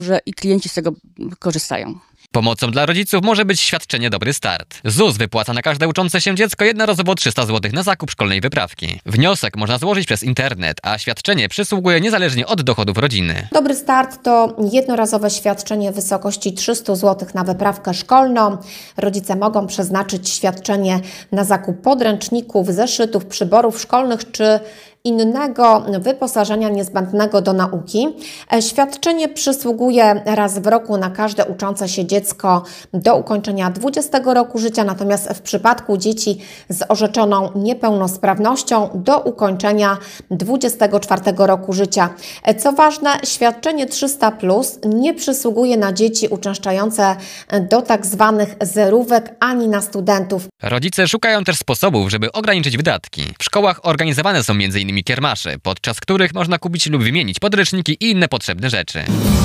że i klienci z tego korzystają. Pomocą dla rodziców może być świadczenie Dobry Start. ZUS wypłaca na każde uczące się dziecko jednorazowo 300 zł na zakup szkolnej wyprawki. Wniosek można złożyć przez internet, a świadczenie przysługuje niezależnie od dochodów rodziny. Dobry Start to jednorazowe świadczenie w wysokości 300 zł na wyprawkę szkolną. Rodzice mogą przeznaczyć świadczenie na zakup podręczników, zeszytów, przyborów szkolnych czy innego wyposażenia niezbędnego do nauki. Świadczenie przysługuje raz w roku na każde uczące się dziecko do ukończenia 20 roku życia, natomiast w przypadku dzieci z orzeczoną niepełnosprawnością do ukończenia 24 roku życia. Co ważne, świadczenie 300+ nie przysługuje na dzieci uczęszczające do tak zwanych zerówek ani na studentów. Rodzice szukają też sposobów, żeby ograniczyć wydatki. W szkołach organizowane są m.in. kiermasze, podczas których można kupić lub wymienić podręczniki i inne potrzebne rzeczy.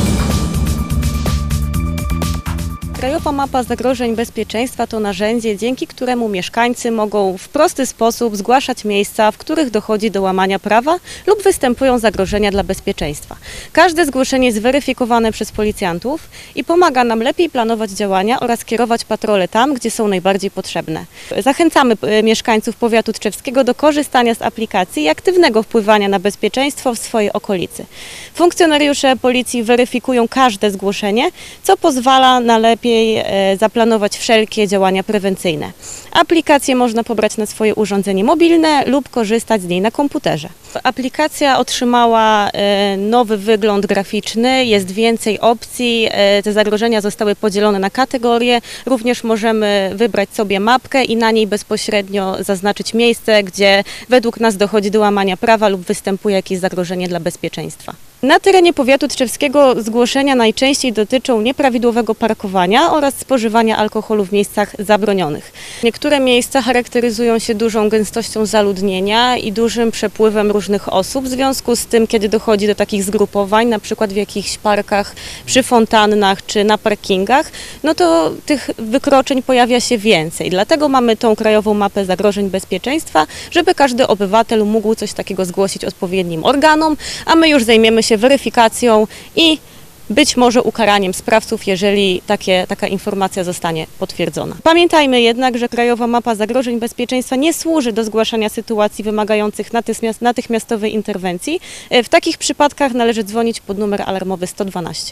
Krajowa Mapa Zagrożeń Bezpieczeństwa to narzędzie, dzięki któremu mieszkańcy mogą w prosty sposób zgłaszać miejsca, w których dochodzi do łamania prawa lub występują zagrożenia dla bezpieczeństwa. Każde zgłoszenie jest weryfikowane przez policjantów i pomaga nam lepiej planować działania oraz kierować patrole tam, gdzie są najbardziej potrzebne. Zachęcamy mieszkańców powiatu tczewskiego do korzystania z aplikacji i aktywnego wpływania na bezpieczeństwo w swojej okolicy. Funkcjonariusze policji weryfikują każde zgłoszenie, co pozwala na lepiej zaplanować wszelkie działania prewencyjne. Aplikację można pobrać na swoje urządzenie mobilne lub korzystać z niej na komputerze. Aplikacja otrzymała nowy wygląd graficzny, jest więcej opcji, te zagrożenia zostały podzielone na kategorie. Również możemy wybrać sobie mapkę i na niej bezpośrednio zaznaczyć miejsce, gdzie według nas dochodzi do łamania prawa lub występuje jakieś zagrożenie dla bezpieczeństwa. Na terenie powiatu tczewskiego zgłoszenia najczęściej dotyczą nieprawidłowego parkowania oraz spożywania alkoholu w miejscach zabronionych. Niektóre miejsca charakteryzują się dużą gęstością zaludnienia i dużym przepływem różnych osób. W związku z tym, kiedy dochodzi do takich zgrupowań, na przykład w jakichś parkach, przy fontannach czy na parkingach, no to tych wykroczeń pojawia się więcej. Dlatego mamy tą Krajową Mapę Zagrożeń Bezpieczeństwa, żeby każdy obywatel mógł coś takiego zgłosić odpowiednim organom, a my już zajmiemy się weryfikacją i być może ukaraniem sprawców, jeżeli taka informacja zostanie potwierdzona. Pamiętajmy jednak, że Krajowa Mapa Zagrożeń Bezpieczeństwa nie służy do zgłaszania sytuacji wymagających natychmiastowej interwencji. W takich przypadkach należy dzwonić pod numer alarmowy 112.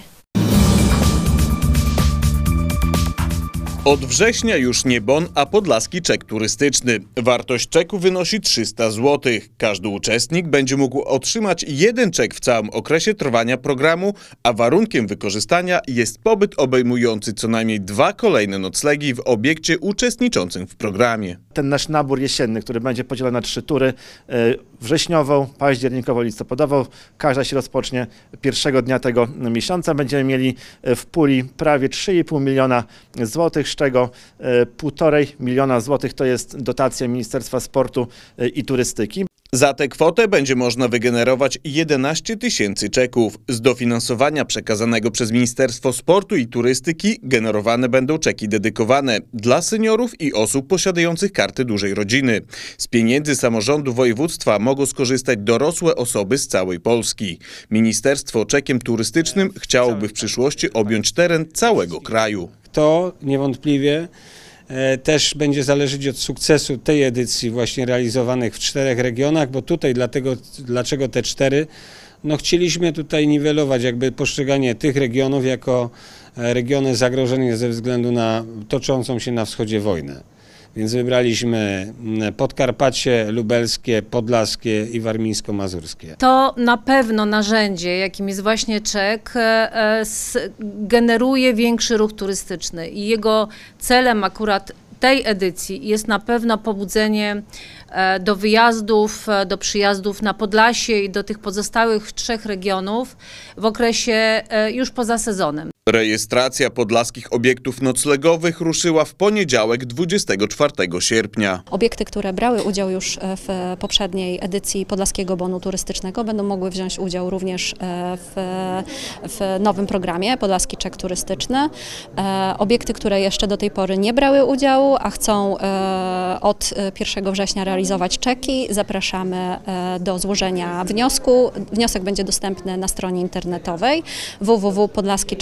Od września już nie bon, a podlaski czek turystyczny. Wartość czeku wynosi 300 zł. Każdy uczestnik będzie mógł otrzymać jeden czek w całym okresie trwania programu, a warunkiem wykorzystania jest pobyt obejmujący co najmniej 2 kolejne noclegi w obiekcie uczestniczącym w programie. Ten nasz nabór jesienny, który będzie podzielony na 3 tury, wrześniową, październikową, listopadową. Każda się rozpocznie pierwszego dnia tego miesiąca. Będziemy mieli w puli prawie 3,5 miliona złotych, z czego 1,5 miliona złotych to jest dotacja Ministerstwa Sportu i Turystyki. Za tę kwotę będzie można wygenerować 11 000 czeków. Z dofinansowania przekazanego przez Ministerstwo Sportu i Turystyki generowane będą czeki dedykowane dla seniorów i osób posiadających karty dużej rodziny. Z pieniędzy samorządu województwa mogą skorzystać dorosłe osoby z całej Polski. Ministerstwo czekiem turystycznym chciałoby w przyszłości objąć teren całego kraju. To niewątpliwie też będzie zależeć od sukcesu tej edycji właśnie realizowanych w 4 regionach, bo tutaj dlaczego te 4? No chcieliśmy tutaj niwelować jakby postrzeganie tych regionów jako regiony zagrożone ze względu na toczącą się na wschodzie wojnę. Więc wybraliśmy Podkarpacie, Lubelskie, Podlaskie i Warmińsko-Mazurskie. To na pewno narzędzie, jakim jest właśnie czek, generuje większy ruch turystyczny i jego celem akurat tej edycji jest na pewno pobudzenie do wyjazdów, do przyjazdów na Podlasie i do tych pozostałych 3 regionów w okresie już poza sezonem. Rejestracja podlaskich obiektów noclegowych ruszyła w poniedziałek 24 sierpnia. Obiekty, które brały udział już w poprzedniej edycji Podlaskiego Bonu Turystycznego, będą mogły wziąć udział również w nowym programie Podlaski Czek Turystyczny. Obiekty, które jeszcze do tej pory nie brały udziału a chcą od 1 września realizować czeki, zapraszamy do złożenia wniosku. Wniosek będzie dostępny na stronie internetowej www.podlaski